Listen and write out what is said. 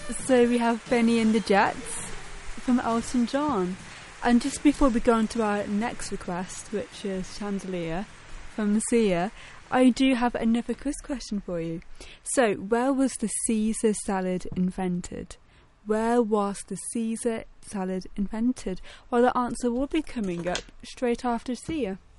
So we have Benny and the Jets from Elton John. And just before we go on to our next request, which is Chandelier from Sia, I do have another quiz question for you. So, where was the Caesar salad invented? Where was the Caesar salad invented? Well, the answer will be coming up straight after Sia.